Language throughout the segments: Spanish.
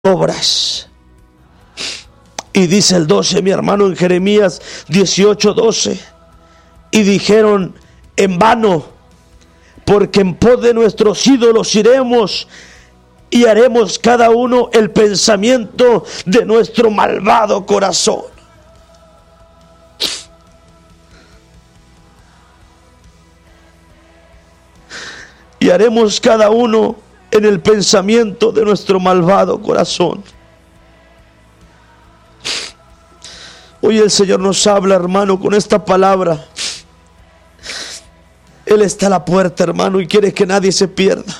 obras. Y dice el 12, mi hermano, en Jeremías 18:12, y dijeron: en vano, porque en pos de nuestros ídolos iremos y haremos cada uno el pensamiento de nuestro malvado corazón. Y haremos cada uno en el pensamiento de nuestro malvado corazón. Hoy el Señor nos habla, hermano, con esta palabra. Él está a la puerta, hermano, y quiere que nadie se pierda.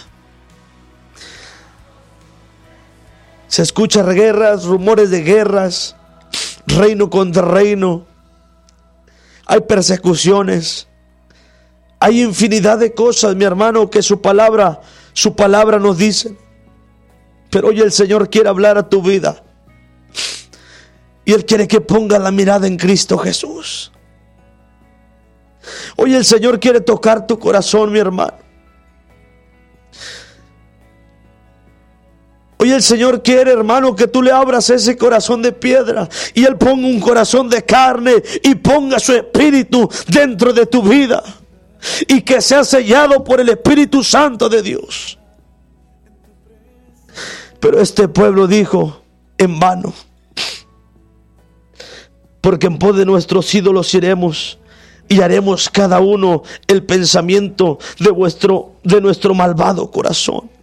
Se escuchan guerras, rumores de guerras, reino contra reino. Hay persecuciones. Hay infinidad de cosas, mi hermano, que su palabra nos dice. Pero hoy el Señor quiere hablar a tu vida. Y Él quiere que pongas la mirada en Cristo Jesús. Hoy el Señor quiere tocar tu corazón, mi hermano. Hoy el Señor quiere, hermano, que tú le abras ese corazón de piedra y Él ponga un corazón de carne y ponga su espíritu dentro de tu vida. Y que sea sellado por el Espíritu Santo de Dios. Pero este pueblo dijo: en vano, porque en pos de nuestros ídolos iremos y haremos cada uno el pensamiento de nuestro malvado corazón.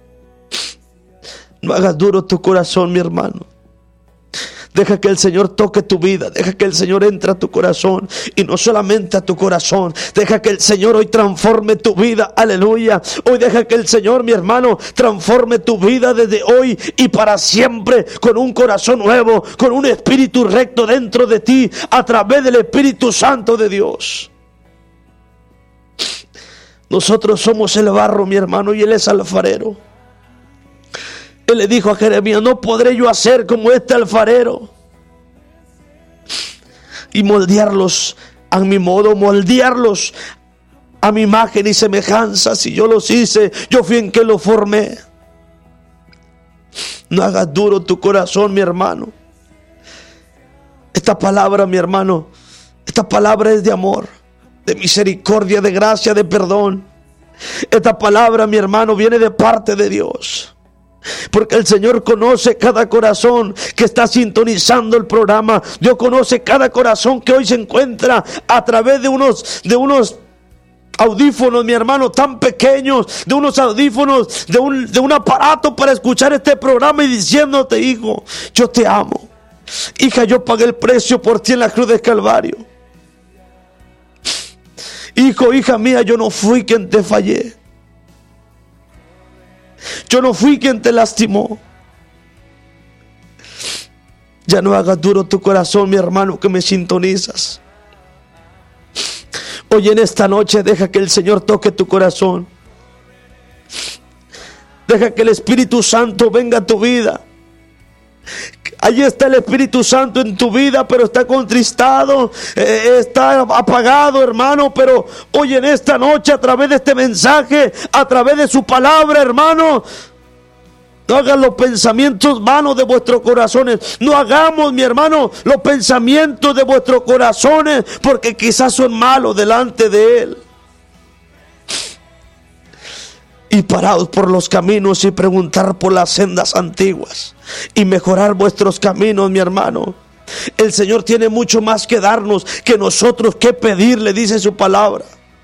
No hagas duro tu corazón, mi hermano. Deja que el Señor toque tu vida. Deja que el Señor entre a tu corazón. Y no solamente a tu corazón. Deja que el Señor hoy transforme tu vida. Aleluya. Hoy deja que el Señor, mi hermano, transforme tu vida desde hoy y para siempre. Con un corazón nuevo. Con un espíritu recto dentro de ti. A través del Espíritu Santo de Dios. Nosotros somos el barro, mi hermano, y Él es alfarero. Él le dijo a Jeremías: no podré yo hacer como este alfarero y moldearlos a mi modo, moldearlos a mi imagen y semejanza. Si yo los hice, yo fui en que los formé. No hagas duro tu corazón, mi hermano. Esta palabra, mi hermano, esta palabra es de amor, de misericordia, de gracia, de perdón. Esta palabra, mi hermano, viene de parte de Dios. Porque el Señor conoce cada corazón que está sintonizando el programa. Dios conoce cada corazón que hoy se encuentra a través de unos audífonos, mi hermano, tan pequeños, de unos audífonos, de un aparato para escuchar este programa y diciéndote: hijo, yo te amo. Hija, yo pagué el precio por ti en la cruz del Calvario. Hijo, hija mía, yo no fui quien te fallé. Yo no fui quien te lastimó. Ya no hagas duro tu corazón, mi hermano, que me sintonizas. Hoy en esta noche deja que el Señor toque tu corazón. Deja que el Espíritu Santo venga a tu vida. Allí está el Espíritu Santo en tu vida, pero está contristado, está apagado, hermano. Pero hoy en esta noche, a través de este mensaje, a través de su palabra, hermano, no hagan los pensamientos vanos de vuestros corazones. No hagamos, mi hermano, los pensamientos de vuestros corazones, porque quizás son malos delante de Él. Y paraos por los caminos y preguntar por las sendas antiguas y mejorar vuestros caminos, mi hermano. El Señor tiene mucho más que darnos que nosotros que pedirle, dice su palabra.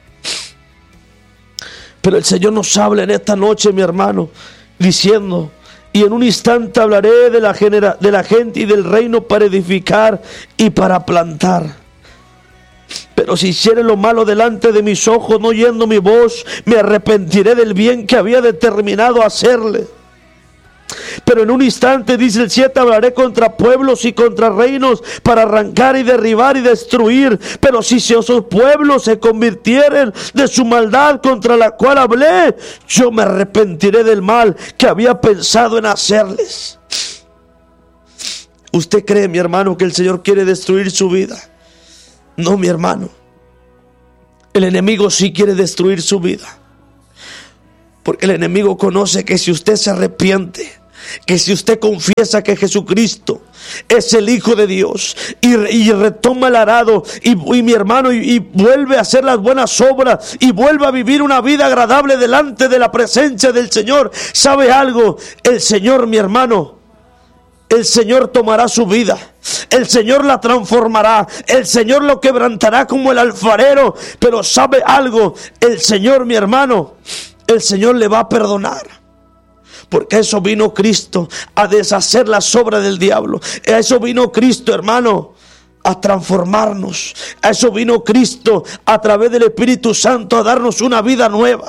Pero el Señor nos habla en esta noche, mi hermano, diciendo: y en un instante hablaré de la gente y del reino para edificar y para plantar. Pero si hiciere lo malo delante de mis ojos, no oyendo mi voz, me arrepentiré del bien que había determinado hacerle. Pero en un instante, dice el 7, hablaré contra pueblos y contra reinos para arrancar y derribar y destruir. Pero si esos pueblos se convirtieren de su maldad contra la cual hablé, yo me arrepentiré del mal que había pensado en hacerles. ¿Usted cree, mi hermano, que el Señor quiere destruir su vida? No, mi hermano. El enemigo sí quiere destruir su vida. Porque el enemigo conoce que si usted se arrepiente, que si usted confiesa que Jesucristo es el Hijo de Dios y retoma el arado y mi hermano y vuelve a hacer las buenas obras y vuelve a vivir una vida agradable delante de la presencia del Señor, ¿sabe algo? El Señor, mi hermano, el Señor tomará su vida, el Señor la transformará, el Señor lo quebrantará como el alfarero, pero ¿sabe algo? El Señor, mi hermano, el Señor le va a perdonar. Porque a eso vino Cristo, a deshacer las obras del diablo. A eso vino Cristo, hermano, a transformarnos. A eso vino Cristo, a través del Espíritu Santo, a darnos una vida nueva.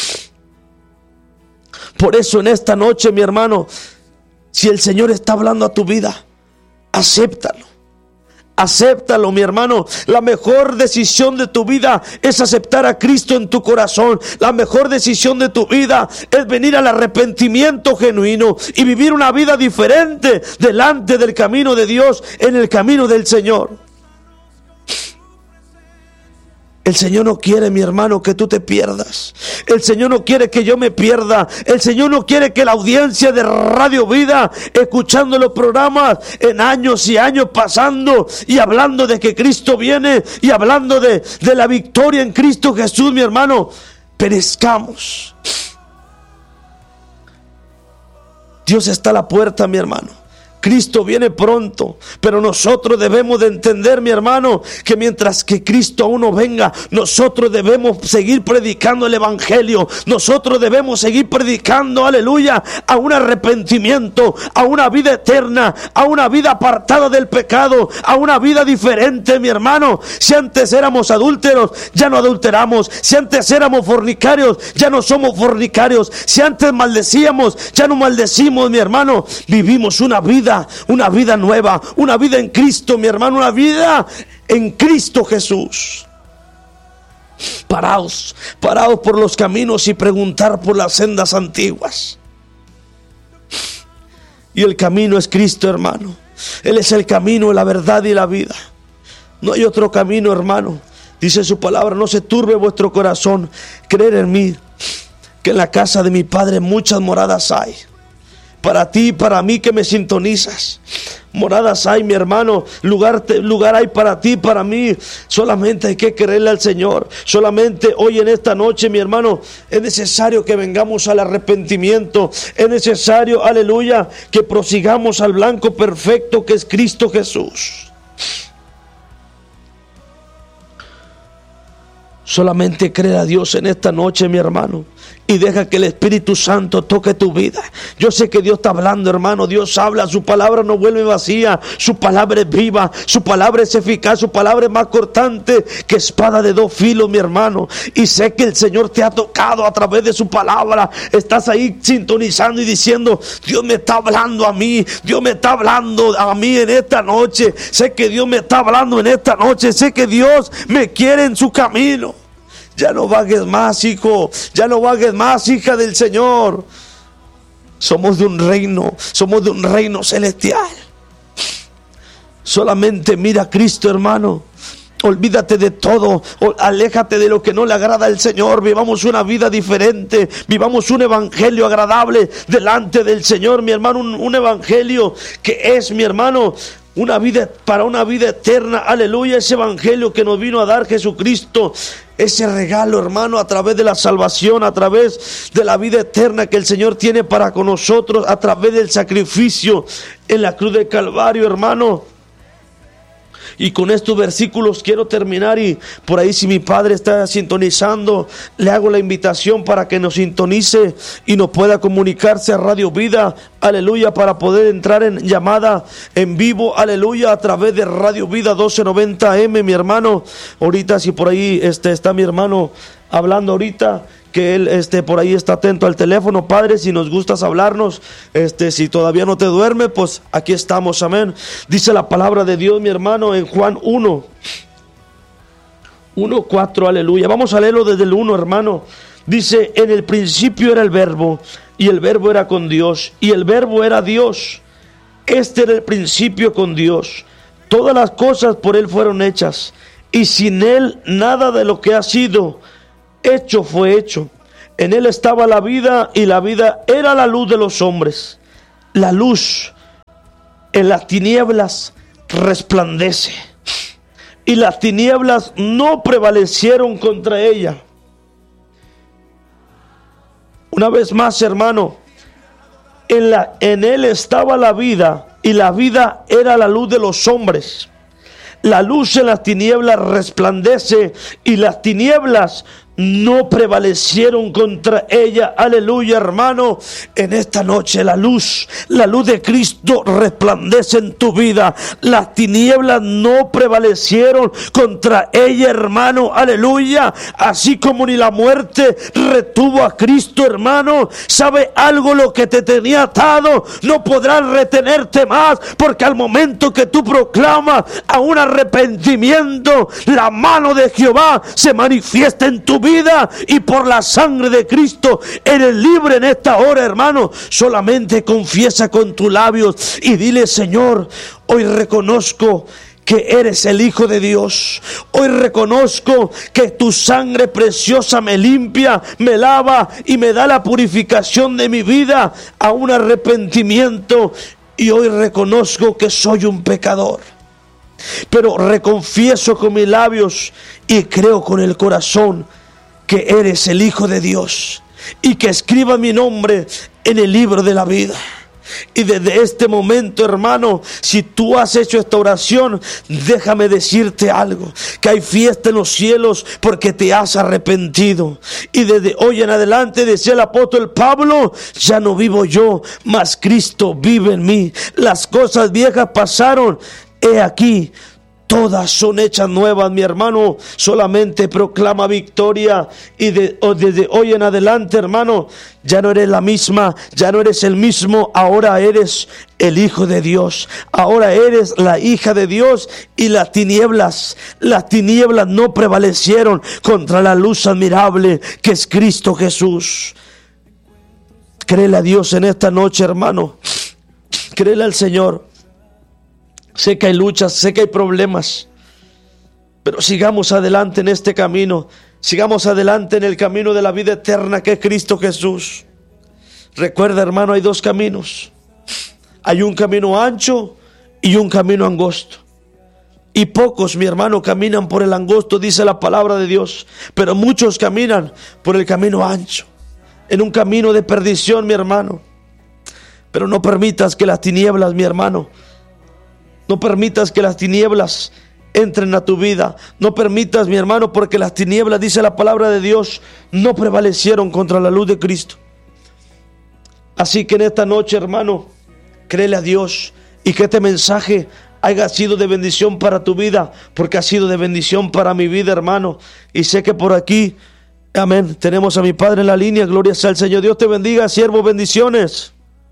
Por eso en esta noche, mi hermano, si el Señor está hablando a tu vida, acéptalo. Acéptalo, mi hermano. La mejor decisión de tu vida es aceptar a Cristo en tu corazón. La mejor decisión de tu vida es venir al arrepentimiento genuino y vivir una vida diferente delante del camino de Dios, en el camino del Señor. El Señor no quiere, mi hermano, que tú te pierdas. El Señor no quiere que yo me pierda. El Señor no quiere que la audiencia de Radio Vida, escuchando los programas en años y años pasando y hablando de que Cristo viene y hablando de la victoria en Cristo Jesús, mi hermano, perezcamos. Dios está a la puerta, mi hermano. Cristo viene pronto, pero nosotros debemos de entender, mi hermano, que mientras que Cristo aún no venga, nosotros debemos seguir predicando el Evangelio. Nosotros debemos seguir predicando, aleluya, a un arrepentimiento, a una vida eterna, a una vida apartada del pecado, a una vida diferente, mi hermano. Si antes éramos adúlteros, ya no adulteramos. Si antes éramos fornicarios, ya no somos fornicarios. Si antes maldecíamos, ya no maldecimos, mi hermano. Vivimos una vida nueva, una vida en Cristo, mi hermano, una vida en Cristo Jesús. Paraos por los caminos y preguntar por las sendas antiguas. Y el camino es Cristo, hermano. Él es el camino, la verdad y la vida. No hay otro camino, hermano. Dice su palabra: no se turbe vuestro corazón, creer en mí, que en la casa de mi Padre muchas moradas hay. Para ti y para mí que me sintonizas, moradas hay, mi hermano. Lugar hay para ti y para mí. Solamente hay que creerle al Señor. Solamente hoy en esta noche, mi hermano, es necesario que vengamos al arrepentimiento. Es necesario, aleluya, que prosigamos al blanco perfecto que es Cristo Jesús. Solamente cree a Dios en esta noche, mi hermano, y deja que el Espíritu Santo toque tu vida. Yo sé que Dios está hablando, hermano. Dios habla, su palabra no vuelve vacía. Su palabra es viva, su palabra es eficaz, su palabra es más cortante que espada de dos filos, mi hermano. Y sé que el Señor te ha tocado a través de su palabra. Estás ahí sintonizando y diciendo: Dios me está hablando a mí, Dios me está hablando a mí en esta noche. Sé que Dios me está hablando en esta noche. Sé que Dios me quiere en su camino. Ya no vagues más, hijo. Ya no vagues más, hija del Señor. Somos de un reino celestial. Solamente mira a Cristo, hermano. Olvídate de todo, aléjate de lo que no le agrada al Señor. Vivamos una vida diferente, vivamos un evangelio agradable delante del Señor, mi hermano. Un evangelio que es, mi hermano, una vida para una vida eterna. Aleluya, ese evangelio que nos vino a dar Jesucristo. Ese regalo, hermano, a través de la salvación, a través de la vida eterna que el Señor tiene para con nosotros, a través del sacrificio en la cruz del Calvario, hermano. Y con estos versículos quiero terminar, y por ahí, si mi padre está sintonizando, le hago la invitación para que nos sintonice y nos pueda comunicarse a Radio Vida, aleluya, para poder entrar en llamada en vivo, aleluya, a través de Radio Vida 1290 AM, mi hermano. Ahorita, si por ahí está mi hermano hablando ahorita, que él por ahí está atento al teléfono. Padre, si nos gustas hablarnos, si todavía no te duerme, pues aquí estamos, amén. Dice la palabra de Dios, mi hermano, en Juan 1:4, aleluya. Vamos a leerlo desde el 1, hermano. Dice: en el principio era el Verbo, y el Verbo era con Dios, y el Verbo era Dios. Este era el principio con Dios. Todas las cosas por Él fueron hechas, y sin Él nada de lo que ha sido hecho fue hecho. En Él estaba la vida, y la vida era la luz de los hombres. la luz en las tinieblas resplandece, y las tinieblas no prevalecieron contra ella. Una vez más, hermano, en él estaba la vida, y la vida era la luz de los hombres. La luz en las tinieblas resplandece, y las tinieblas no prevalecieron contra ella. Aleluya, hermano. En esta noche la luz de Cristo resplandece en tu vida. Las tinieblas no prevalecieron contra ella, hermano. Aleluya. Así como ni la muerte retuvo a Cristo, hermano. ¿Sabe algo? Lo que te tenía atado no podrán retenerte más, porque al momento que tú proclamas a un arrepentimiento, la mano de Jehová se manifiesta en tu vida, y por la sangre de Cristo eres libre en esta hora, hermano. Solamente confiesa con tus labios y dile: Señor, hoy reconozco que eres el Hijo de Dios. Hoy reconozco que tu sangre preciosa me limpia, me lava y me da la purificación de mi vida a un arrepentimiento. Y hoy reconozco que soy un pecador, pero reconfieso con mis labios y creo con el corazón que eres el Hijo de Dios, y que escriba mi nombre en el libro de la vida. Y desde este momento, hermano, si tú has hecho esta oración, déjame decirte algo: que hay fiesta en los cielos porque te has arrepentido. Y desde hoy en adelante, decía el apóstol Pablo, ya no vivo yo, mas Cristo vive en mí. Las cosas viejas pasaron, he aquí, todas son hechas nuevas, mi hermano. Solamente proclama victoria, y desde hoy en adelante, hermano, ya no eres la misma, ya no eres el mismo. Ahora eres el Hijo de Dios, ahora eres la hija de Dios, y las tinieblas no prevalecieron contra la luz admirable que es Cristo Jesús. Créele a Dios en esta noche, hermano. Créele al Señor. Sé que hay luchas, sé que hay problemas, pero sigamos adelante en este camino. Sigamos adelante en el camino de la vida eterna que es Cristo Jesús. Recuerda, hermano, hay dos caminos. Hay un camino ancho y un camino angosto. Y pocos, mi hermano, caminan por el angosto, dice la palabra de Dios. Pero muchos caminan por el camino ancho, en un camino de perdición, mi hermano. Pero no permitas que las tinieblas, mi hermano, no permitas que las tinieblas entren a tu vida. No permitas, mi hermano, porque las tinieblas, dice la palabra de Dios, no prevalecieron contra la luz de Cristo. Así que en esta noche, hermano, créele a Dios, y que este mensaje haya sido de bendición para tu vida, porque ha sido de bendición para mi vida, hermano. Y sé que por aquí, amén, tenemos a mi Padre en la línea. Gloria sea al Señor. Dios te bendiga, siervo. Bendiciones.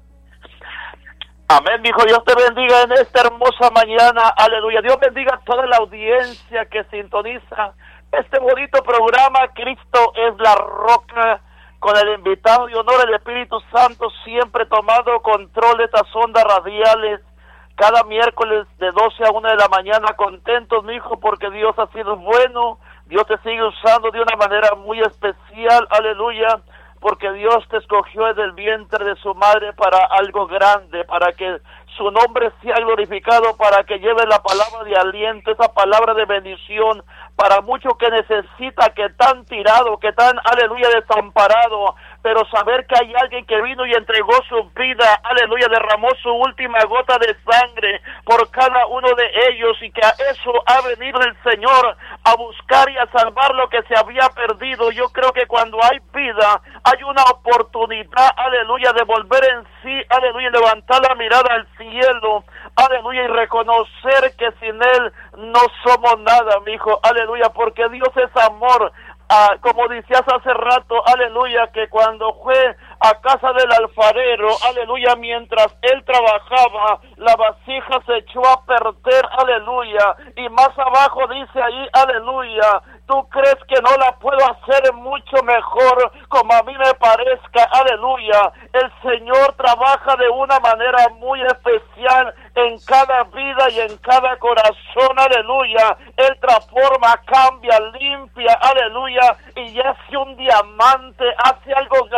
Amén, hijo. Dios te bendiga en esta hermosa mañana. Aleluya. Dios bendiga a toda la audiencia que sintoniza este bonito programa. Cristo es la roca, con el invitado de honor, el Espíritu Santo, siempre tomando control de estas ondas radiales. Cada miércoles de 12 a 1 de la mañana, contentos, mi hijo, porque Dios ha sido bueno. Dios te sigue usando de una manera muy especial. Aleluya. Porque Dios te escogió desde el vientre de su madre para algo grande, para que su nombre sea glorificado, para que lleve la palabra de aliento, esa palabra de bendición, para muchos que necesita, que están tirados, que están, aleluya, desamparados, pero saber que hay alguien que vino y entregó su vida, aleluya, derramó su última gota de sangre por cada uno de ellos, y que a eso ha venido el Señor, a buscar y a salvar lo que se había perdido. Yo creo que cuando hay vida, hay una oportunidad, aleluya, de volver en sí, aleluya, levantar la mirada al cielo, aleluya, y reconocer que sin Él no somos nada, mi hijo, aleluya, porque Dios es amor. Como decías hace rato, aleluya, que cuando fue a casa del alfarero, aleluya, mientras él trabajaba, la vasija se echó a perder, aleluya, y más abajo dice ahí, aleluya, tú crees que no la puedo hacer mucho mejor como a mí me parezca, aleluya. El Señor trabaja de una manera muy especial en cada vida y en cada corazón, aleluya. Él transforma, cambia, limpia, aleluya, y hace un diamante, hace algo grande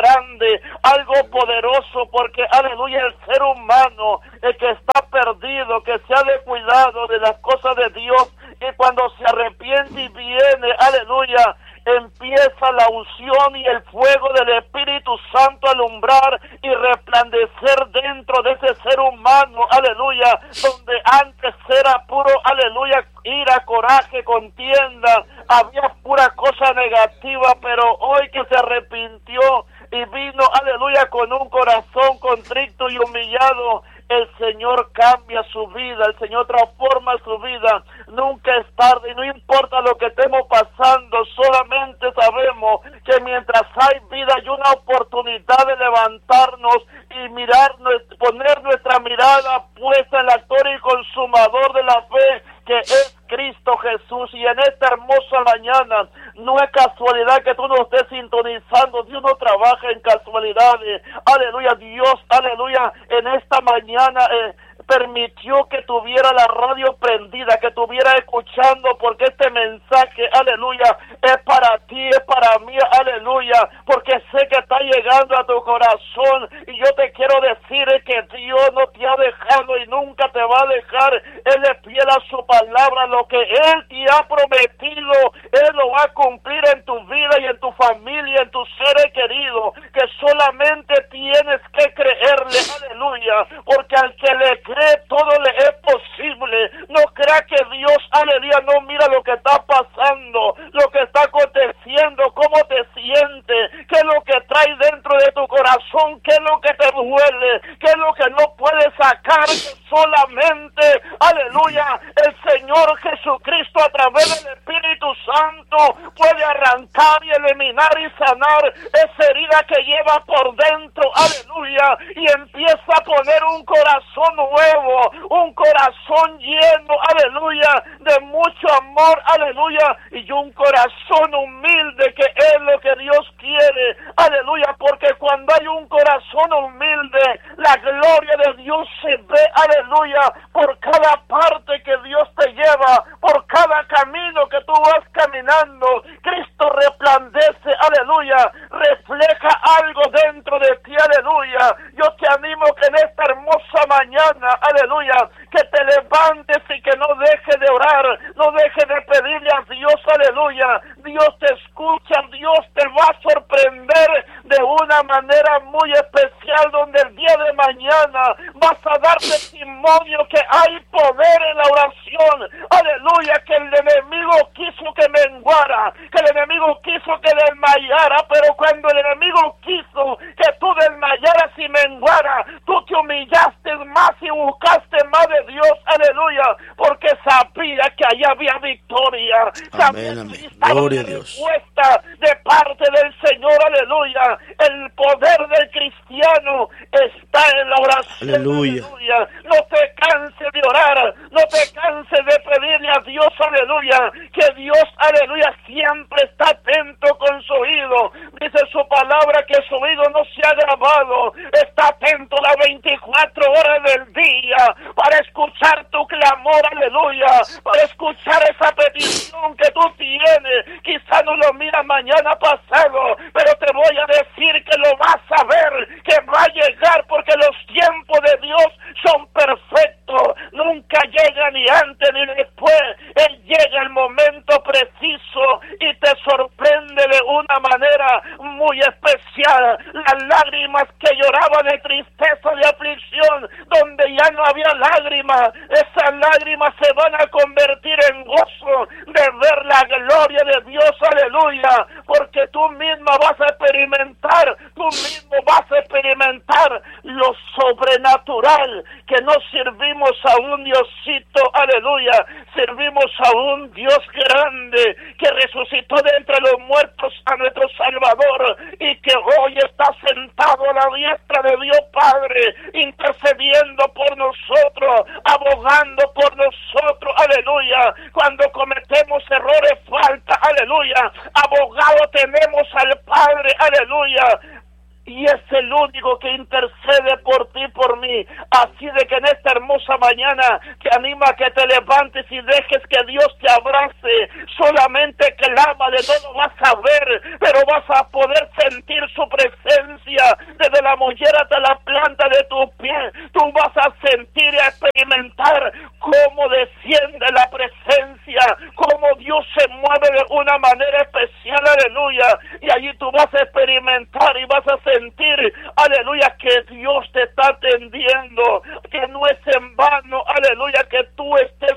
grande, algo poderoso, porque aleluya, el ser humano, el que está perdido, que se ha descuidado de las cosas de Dios, y cuando se arrepiente y viene, aleluya, empieza la unción y el fuego del Espíritu Santo a alumbrar y resplandecer dentro de ese ser humano, aleluya, donde antes era puro, aleluya, ira, coraje, contienda, había pura cosa negativa, pero hoy que se arrepintió y vino, aleluya, con un corazón contrito y humillado, el Señor cambia su vida, el Señor transforma su vida. Nunca es tarde y no importa lo que estemos pasando, solamente sabemos que mientras hay vida hay una oportunidad de levantarnos y poner nuestra mirada puesta en el autor y consumador de la fe, que es Cristo Jesús. Y en esta hermosa mañana, no es casualidad que tú no estés sintonizando, Dios no trabaja en casualidades, aleluya. Dios, aleluya, en esta mañana permitió que tuviera la radio prendida, que estuviera escuchando, porque este mensaje, aleluya, es para ti, es para mí, aleluya, porque sé que está llegando a tu corazón, y yo te quiero decir que Dios no te ha dejado y nunca te va a dejar. Él es fiel a su palabra, lo que Él te ha prometido, Él lo va a cumplir en tu vida y en tu familia, en tus seres queridos, que solamente tienes que creerle, aleluya, porque al que le cree todo le es posible. No crea que Dios, aleluya, no mira lo que está pasando, lo que está aconteciendo, cómo te sientes, qué es lo que trae dentro de tu corazón, qué es lo que te duele, qué es lo que no puedes sacar, que solamente, aleluya, el Señor Jesucristo a través del Espíritu Santo puede arrancar y eliminar y sanar esa herida que lleva por dentro, aleluya, y empieza a poner un corazón nuevo, un corazón lleno, aleluya, de mucho amor, aleluya, y un corazón humilde, que es lo que Dios quiere, aleluya, porque cuando hay un corazón humilde, la gloria de Dios se ve, aleluya, por cada parte que Dios te lleva, por cada camino que tú vas caminando. Cristo resplandece, aleluya, refleja algo dentro de ti, aleluya. Yo te animo que en esta hermosa mañana, aleluya, que te levantes y que no dejes de orar, no dejes de pedirle a Dios, aleluya. Dios te escucha, Dios te va a sorprender de una manera muy especial, donde el día de mañana vas a dar testimonio que hay poder en la oración, aleluya, que el enemigo quiso que menguara, que el enemigo quiso que desmayara, pero cuando el enemigo quiso que tú desmayaras y menguara, tú te humillaste más y buscaste más de Dios, aleluya, porque sabía que allá había victoria. Amén, amén. Gloria a Dios. Respuesta de parte del Señor, aleluya. El poder del cristiano está en la oración, aleluya. Aleluya. No te canses de orar, no te canses de pedirle a Dios, aleluya, que Dios, aleluya, siempre está atento con su oído. Dice su palabra que su oído no se ha grabado, está atento las 24 horas del día para escuchar tu clamor, aleluya, para escuchar esa petición que tú tienes. Quizá no lo miras mañana pasado, pero te voy a decir que lo vas a ver, que va a llegar, porque los tiempos de Dios son perfectos, nunca llega ni antes ni después. Él llega el momento preciso y te sorprende de una manera muy especial. Las lágrimas que lloraban de tristeza, de aflicción, donde ya no había lágrimas, esas lágrimas se van a convertir en gozo de ver la gloria de Dios, aleluya, porque tú misma vas a experimentar, tú mismo vas a experimentar lo sobrenatural, que no servimos a un Diosito, aleluya, servimos a un Dios grande, que resucitó de entre los muertos a nuestro Salvador, y que hoy está sentado a la diestra de Dios Padre, intercediendo por nosotros, abogando por nosotros, aleluya. Cuando cometemos errores, falta, aleluya, abogado tenemos al Padre, aleluya. y es el único que intercede por ti, por mí. Así de que en esta hermosa mañana te anima a que te levantes y dejes que Dios te abrace. Solamente clámale, no lo vas a ver, pero vas a poder sentir su presencia desde la mollera hasta la planta de tu pie. Tú vas a sentir y a experimentar cómo desciende la presencia, cómo Dios se mueve de una manera especial, aleluya. Y allí tú vas a experimentar y vas a sentir, aleluya, que Dios te está atendiendo, que no es en vano, aleluya, que tú estés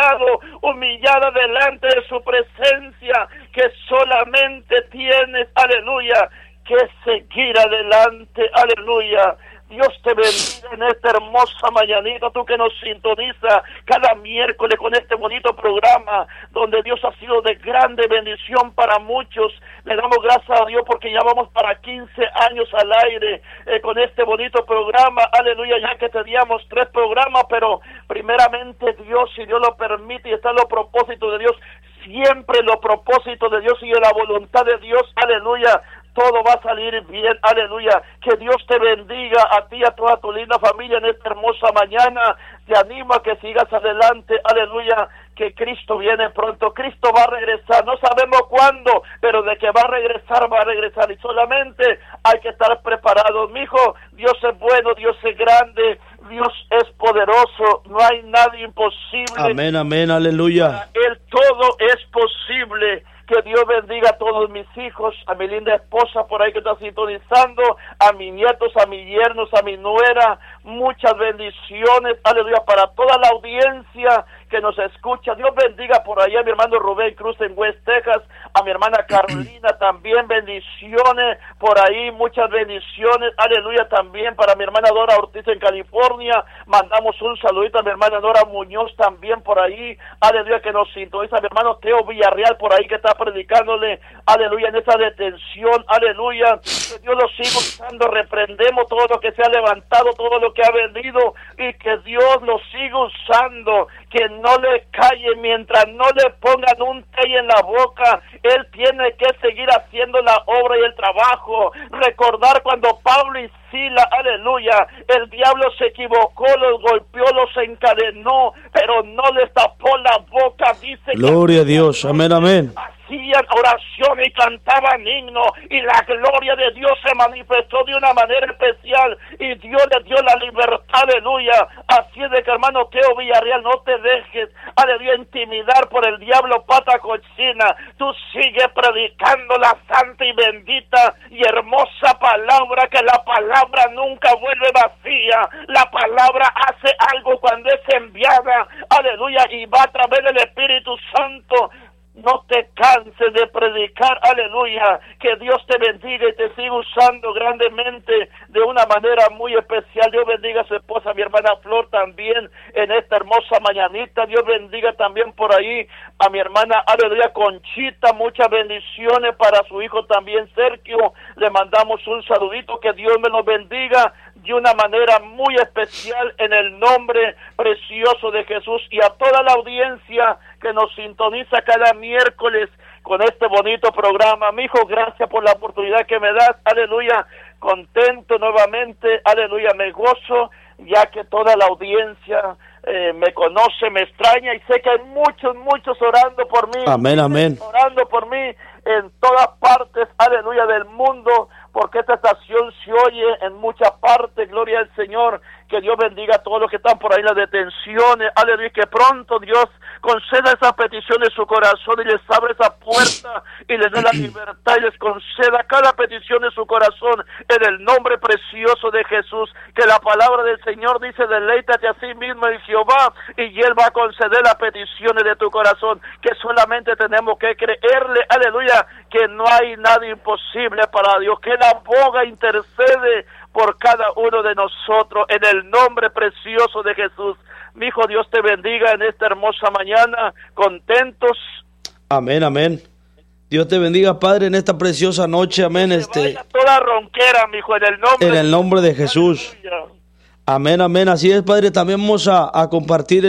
humillada delante de su presencia, que solamente tienes, aleluya, que seguir adelante, aleluya. Dios te bendiga en esta hermosa mañanita, tú que nos sintoniza cada miércoles con este bonito programa, donde Dios ha sido de grande bendición para muchos. Le damos gracias a Dios porque ya vamos para 15 años al aire con este bonito programa, aleluya, ya que teníamos 3 programas, pero primeramente Dios, si Dios lo permite y está en los propósitos de Dios, siempre los propósitos de Dios y en la voluntad de Dios, aleluya, todo va a salir bien, aleluya. Que Dios te bendiga a ti y a toda tu linda familia en esta hermosa mañana. Te animo a que sigas adelante, aleluya, que Cristo viene pronto. Cristo va a regresar, no sabemos cuándo, pero de que va a regresar y solamente hay que estar preparados. Mijo, Dios es bueno, Dios es grande, Dios es poderoso, no hay nada imposible. Amén, amén, aleluya. Para Él todo es posible. Que Dios bendiga a todos mis hijos, a mi linda esposa por ahí que está sintonizando, a mis nietos, a mis yernos, a mi nuera. Muchas bendiciones, aleluya, para toda la audiencia que nos escucha. Dios bendiga por ahí a mi hermano Rubén Cruz en West Texas, a mi hermana Carolina también, bendiciones por ahí, muchas bendiciones, aleluya, también para mi hermana Dora Ortiz en California. Mandamos un saludito a mi hermana Dora Muñoz también por ahí, aleluya, que nos sintoniza, a mi hermano Teo Villarreal por ahí que está predicándole, aleluya, en esa detención, aleluya, que Dios lo siga usando. Reprendemos todo lo que se ha levantado, todo lo que ha venido, y que Dios lo siga usando, que no le calle mientras no le pongan un té en la boca. Él tiene que seguir haciendo la obra y el trabajo. Recordar cuando Pablo y Sila, aleluya, el diablo se equivocó, los golpeó, los encadenó, pero no les tapó la boca, dice. Gloria a Dios, amén, amén. Hacían oración y cantaban himnos, y la gloria de Dios se manifestó de una manera especial, y Dios les dio la libertad, aleluya. Así es de que, hermano Teo Villarreal, no te dejes, aleluya, intimidar por el diablo pata cochina. Tú sigue predicando la santa y bendita y hermosa palabra, que la palabra nunca vuelve vacía. La palabra hace algo cuando es enviada, aleluya, y va a través del Espíritu Santo. No te canses de predicar, aleluya. Que Dios te bendiga y te siga usando grandemente de una manera muy especial. Dios bendiga a su esposa, mi hermana Flor, también en esta hermosa mañanita. Dios bendiga también por ahí a mi hermana, aleluya, Conchita. Muchas bendiciones para su hijo también, Sergio. Le mandamos un saludito. Que Dios me los bendiga de una manera muy especial en el nombre precioso de Jesús, y a toda la audiencia que nos sintoniza cada miércoles con este bonito programa. Mi hijo, gracias por la oportunidad que me das, aleluya, contento nuevamente, aleluya, me gozo, ya que toda la audiencia me conoce, me extraña, y sé que hay muchos orando por mí. Amén, amén. Orando por mí en todas partes, aleluya, del mundo, porque esta estación se oye en muchas partes, gloria al Señor. Que Dios bendiga a todos los que están por ahí en las detenciones, aleluya, que pronto Dios conceda esa petición de su corazón y les abre esa puerta y les dé la libertad y les conceda cada petición de su corazón en el nombre precioso de Jesús. Que la palabra del Señor dice: deleítate a sí mismo en Jehová y Él va a conceder las peticiones de tu corazón, que solamente tenemos que creerle, aleluya, que no hay nada imposible para Dios, que Él aboga, intercede por cada uno de nosotros en el nombre precioso de Jesús. Mi hijo, Dios te bendiga en esta hermosa mañana, contentos. Amén, amén. Dios te bendiga, Padre, en esta preciosa noche, amén. Toda ronquera, mi hijo, en el nombre de Jesús. Aleluya. Amén, amén. Así es, Padre. También vamos a compartir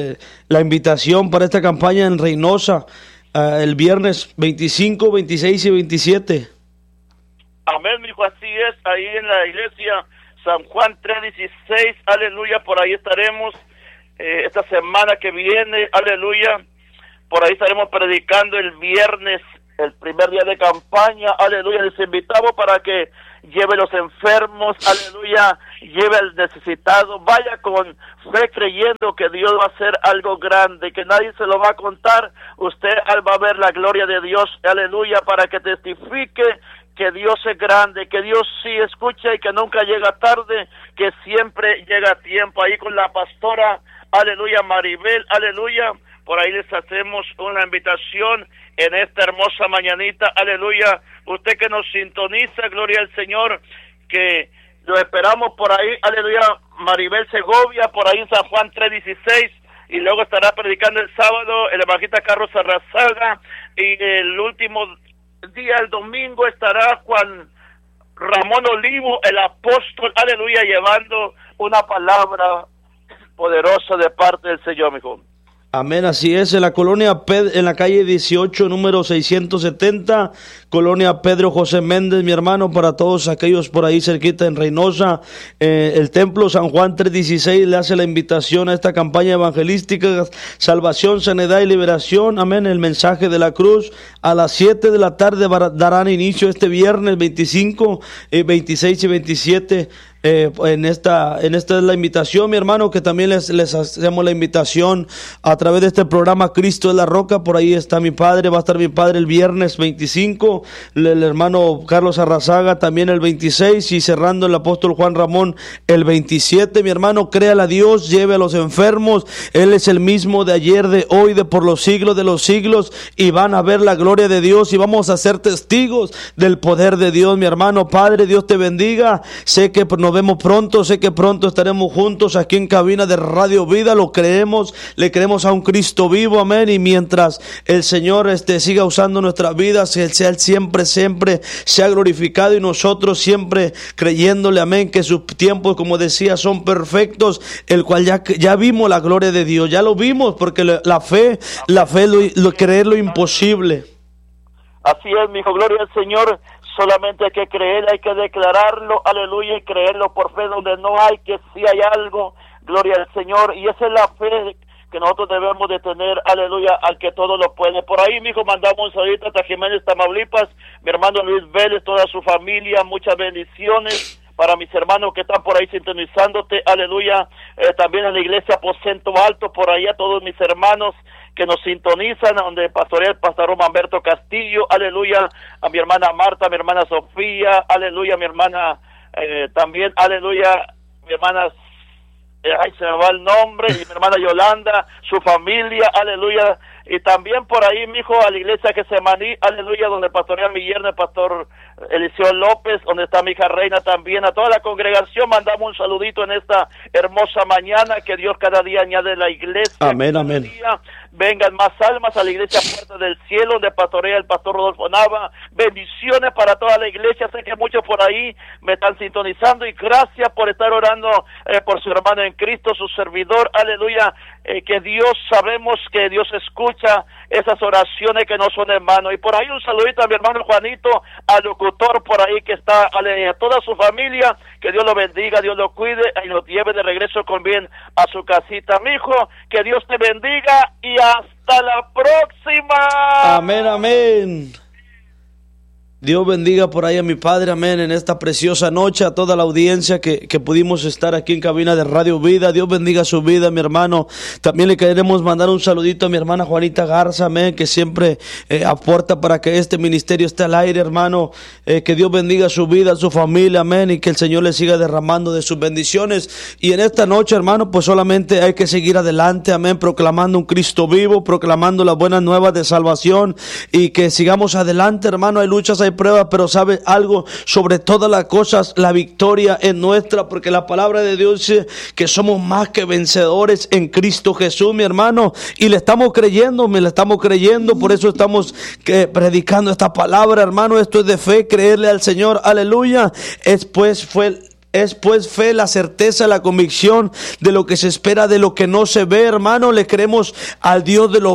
la invitación para esta campaña en Reynosa el viernes 25, 26 y 27. Amén, mi hijo, así 10, ahí en la iglesia San Juan 3:16, aleluya, por ahí estaremos esta semana que viene, aleluya, por ahí estaremos predicando el viernes, el primer día de campaña, aleluya. Les invitamos para que lleve los enfermos, aleluya, lleve al necesitado, vaya con fe creyendo que Dios va a hacer algo grande, que nadie se lo va a contar, usted va a ver la gloria de Dios, aleluya, para que testifique que Dios es grande, que Dios sí escucha y que nunca llega tarde, que siempre llega a tiempo. Ahí con la pastora, aleluya, Maribel, aleluya, por ahí les hacemos una invitación en esta hermosa mañanita, aleluya. Usted que nos sintoniza, gloria al Señor, que lo esperamos por ahí, aleluya, Maribel Segovia, por ahí en San Juan 3:16, y luego estará predicando el sábado el evangelista Carlos Arrazaga, y el último día, el domingo, estará Juan Ramón Olivo, el apóstol, aleluya, llevando una palabra poderosa de parte del Señor, mi hijo. Amén, así es, en la colonia en la calle 18, número 670, colonia Pedro José Méndez, mi hermano, para todos aquellos por ahí cerquita en Reynosa, el templo San Juan 3:16 le hace la invitación a esta campaña evangelística, salvación, sanidad y liberación, amén, el mensaje de la cruz, a las 7 de la tarde darán inicio este viernes 25, 26 y 27, en esta es la invitación, mi hermano, que también les hacemos la invitación a través de este programa Cristo es la Roca. Por ahí está mi padre, va a estar mi padre el viernes 25, el hermano Carlos Arrazaga también el 26, y cerrando el apóstol Juan Ramón el 27. Mi hermano, créale a Dios, lleve a los enfermos, Él es el mismo de ayer, de hoy, de por los siglos de los siglos, y van a ver la gloria de Dios y vamos a ser testigos del poder de Dios, mi hermano. Padre, Dios te bendiga, sé que nos vemos pronto, sé que pronto estaremos juntos aquí en cabina de Radio Vida, lo creemos, le creemos a un Cristo vivo, amén, y mientras el Señor siga usando nuestras vidas, que sea Él siempre sea glorificado, y nosotros siempre creyéndole, amén, que sus tiempos, como decía, son perfectos, el cual ya vimos la gloria de Dios, ya lo vimos, porque la fe, creer lo imposible. Así es, mi hijo, gloria al Señor. Solamente hay que creer, hay que declararlo, aleluya, y creerlo por fe donde no hay, que sí hay algo, gloria al Señor, y esa es la fe que nosotros debemos de tener, aleluya, al que todo lo puede. Por ahí, mi hijo, mandamos un saludito hasta Jiménez, Tamaulipas, mi hermano Luis Vélez, toda su familia, muchas bendiciones para mis hermanos que están por ahí sintonizándote, aleluya, también en la iglesia Aposento Alto, por ahí a todos mis hermanos que nos sintonizan, donde pastorea el pastor Humberto Castillo, aleluya, a mi hermana Marta, a mi hermana Sofía, aleluya, a mi hermana también, aleluya, mi hermana, se me va el nombre, y mi hermana Yolanda, su familia, aleluya, y también por ahí, mi hijo, a la iglesia Getsemaní, aleluya, donde pastorea mi yerno, el pastor Eliseo López, donde está mi hija Reina también. A toda la congregación mandamos un saludito en esta hermosa mañana, que Dios cada día añade la iglesia. Amén, amén. Día vengan más almas a la iglesia Puerta del Cielo, donde pastorea el pastor Rodolfo Nava. Bendiciones para toda la iglesia, sé que muchos por ahí me están sintonizando, y gracias por estar orando por su hermano en Cristo, su servidor, aleluya, que Dios, sabemos que Dios escucha esas oraciones que no son en vano. Y por ahí un saludito a mi hermano Juanito, al locutor por ahí que está, a toda su familia, que Dios lo bendiga, Dios lo cuide y lo lleve de regreso con bien a su casita. Mi hijo, que Dios te bendiga y hasta la próxima. Amén, amén. Dios bendiga por ahí a mi padre, amén, en esta preciosa noche, a toda la audiencia que pudimos estar aquí en cabina de Radio Vida. Dios bendiga su vida, mi hermano. También le queremos mandar un saludito a mi hermana Juanita Garza, amén, que siempre aporta para que este ministerio esté al aire, hermano. Que Dios bendiga su vida, su familia, amén, y que el Señor le siga derramando de sus bendiciones. Y en esta noche, hermano, pues solamente hay que seguir adelante, amén, proclamando un Cristo vivo, proclamando las buenas nuevas de salvación, y que sigamos adelante, hermano. Hay luchas, hay pruebas, pero sabe algo, sobre todas las cosas la victoria es nuestra, porque la palabra de Dios dice que somos más que vencedores en Cristo Jesús, mi hermano, y le estamos creyendo, por eso estamos predicando esta palabra, hermano. Esto es de fe, creerle al Señor, aleluya. Fue Es pues fe, la certeza, la convicción de lo que se espera, de lo que no se ve, hermano. Le creemos al Dios de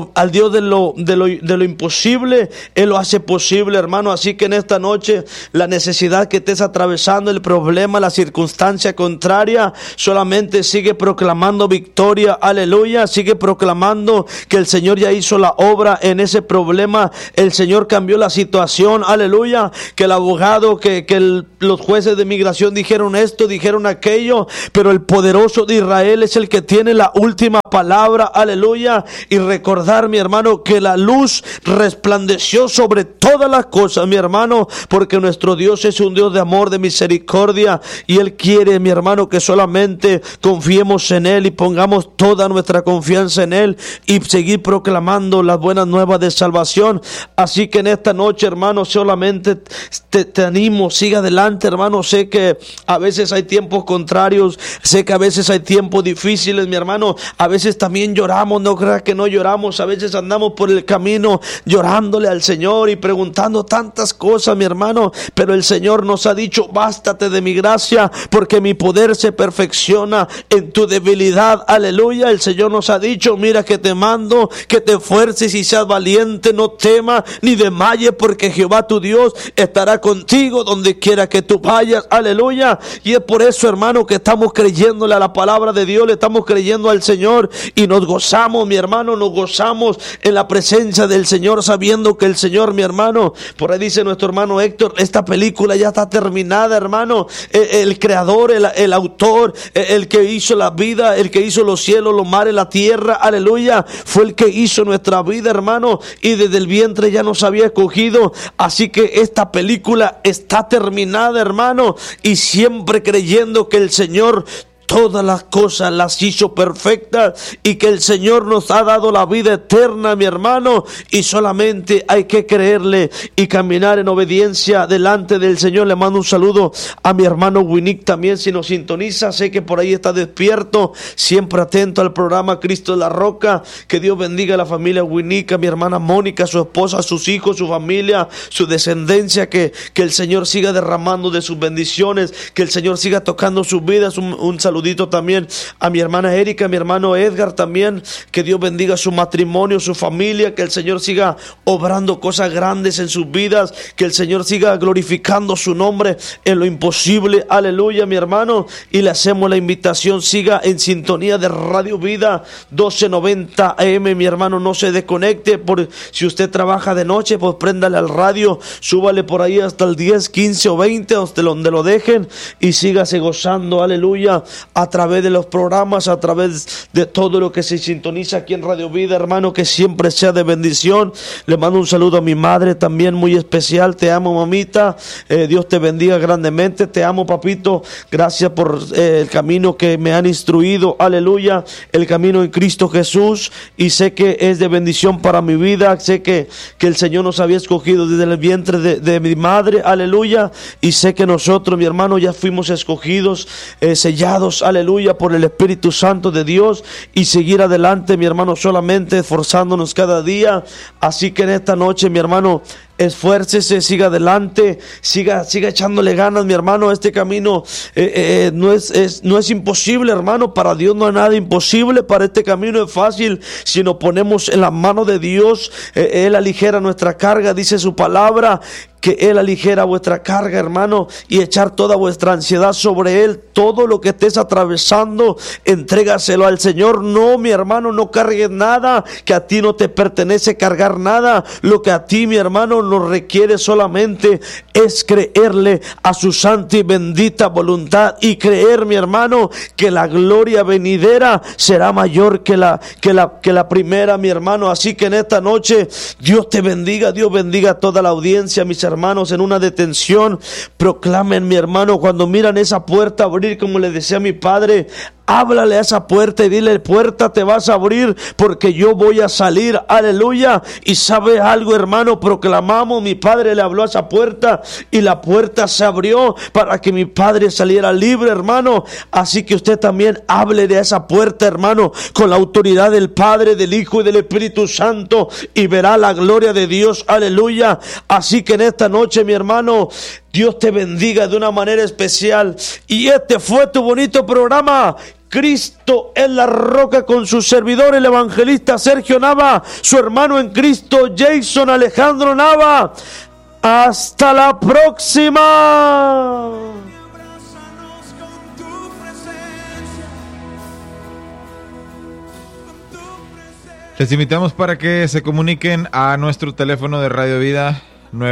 lo imposible. Él lo hace posible, hermano. Así que en esta noche, la necesidad que estés atravesando, el problema, la circunstancia contraria, solamente sigue proclamando victoria, aleluya. Sigue proclamando que el Señor ya hizo la obra en ese problema. El Señor cambió la situación, aleluya. Que el abogado, los jueces de migración dijeron esto, dijeron aquello, pero el poderoso de Israel es el que tiene la última palabra, aleluya. Y recordar, mi hermano, que la luz resplandeció sobre todas las cosas, mi hermano, porque nuestro Dios es un Dios de amor, de misericordia, y Él quiere, mi hermano, que solamente confiemos en Él y pongamos toda nuestra confianza en Él y seguir proclamando las buenas nuevas de salvación. Así que en esta noche, hermano, solamente te animo, siga adelante, hermano. Sé que a veces hay tiempos contrarios, sé que a veces hay tiempos difíciles, mi hermano. A veces también lloramos, no creas que no lloramos. A veces andamos por el camino llorándole al Señor y preguntando tantas cosas, mi hermano. Pero el Señor nos ha dicho: bástate de mi gracia, porque mi poder se perfecciona en tu debilidad, aleluya. El Señor nos ha dicho: mira que te mando, que te esfuerces y seas valiente, no temas ni desmayes, porque Jehová tu Dios estará contigo donde quiera que tú vayas, aleluya. Y es por eso, hermano, que estamos creyéndole a la palabra de Dios, le estamos creyendo al Señor y nos gozamos, mi hermano, nos gozamos en la presencia del Señor, sabiendo que el Señor, mi hermano, por ahí dice nuestro hermano Héctor, esta película ya está terminada, hermano. El creador, el autor, el que hizo la vida, el que hizo los cielos, los mares, la tierra, aleluya, fue el que hizo nuestra vida, hermano, y desde el vientre ya nos había escogido. Así que esta película está terminada, hermano, y siempre creyendo que el Señor todas las cosas las hizo perfectas y que el Señor nos ha dado la vida eterna, mi hermano, y solamente hay que creerle y caminar en obediencia delante del Señor. Le mando un saludo a mi hermano Winnick también, si nos sintoniza, sé que por ahí está despierto, siempre atento al programa Cristo es la Roca. Que Dios bendiga a la familia Winnick, a mi hermana Mónica, a su esposa, a sus hijos, su familia, su descendencia, que el Señor siga derramando de sus bendiciones, que el Señor siga tocando sus vidas. Un saludito también a mi hermana Erika, a mi hermano Edgar también, que Dios bendiga su matrimonio, su familia, que el Señor siga obrando cosas grandes en sus vidas, que el Señor siga glorificando su nombre en lo imposible, aleluya, mi hermano. Y le hacemos la invitación, siga en sintonía de Radio Vida 1290 AM, mi hermano, no se desconecte. Si usted trabaja de noche, pues préndale al radio, súbale por ahí hasta el 10, 15 o 20, hasta donde lo dejen, y sígase gozando, aleluya, a través de los programas, a través de todo lo que se sintoniza aquí en Radio Vida, hermano, que siempre sea de bendición. Le mando un saludo a mi madre también muy especial. Te amo, mamita, Dios te bendiga grandemente. Te amo, papito, gracias por el camino que me han instruido, aleluya, el camino en Cristo Jesús, y sé que es de bendición para mi vida. Sé que el Señor nos había escogido desde el vientre de mi madre, aleluya, y sé que nosotros, mi hermano, ya fuimos escogidos, sellados, aleluya, por el Espíritu Santo de Dios, y seguir adelante, mi hermano, solamente esforzándonos cada día. Así que en esta noche, mi hermano, esfuércese, siga adelante, siga echándole ganas, mi hermano. Este camino no es imposible, hermano. Para Dios no hay nada imposible. Para este camino es fácil si nos ponemos en la mano de Dios. Él aligera nuestra carga, dice su palabra, que Él aligera vuestra carga, hermano, y echar toda vuestra ansiedad sobre Él. Todo lo que estés atravesando, entrégaselo al Señor. No, mi hermano, no cargues nada que a ti no te pertenece cargar nada. Lo que a ti, mi hermano, nos requiere solamente es creerle a su santa y bendita voluntad, y creer, mi hermano, que la gloria venidera será mayor que la primera, mi hermano. Así que en esta noche, Dios te bendiga, Dios bendiga a toda la audiencia, mis hermanos. En una detención, proclamen, mi hermano, cuando miran esa puerta abrir, como le decía mi padre, háblale a esa puerta y dile: puerta, te vas a abrir porque yo voy a salir, aleluya. Y sabe algo, hermano, proclamamos, mi padre le habló a esa puerta y la puerta se abrió para que mi padre saliera libre, hermano. Así que usted también hable de esa puerta, hermano, con la autoridad del Padre, del Hijo y del Espíritu Santo, y verá la gloria de Dios, aleluya. Así que en esta esta noche, mi hermano, Dios te bendiga de una manera especial. Y este fue tu bonito programa, Cristo es la roca, con su servidor, el evangelista Sergio Nava, su hermano en Cristo, Jason Alejandro Nava. Hasta la próxima. Les invitamos para que se comuniquen a nuestro teléfono de Radio Vida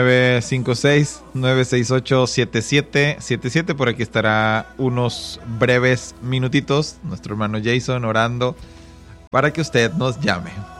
956-968-7777. Por aquí estará unos breves minutitos nuestro hermano Jason orando para que usted nos llame.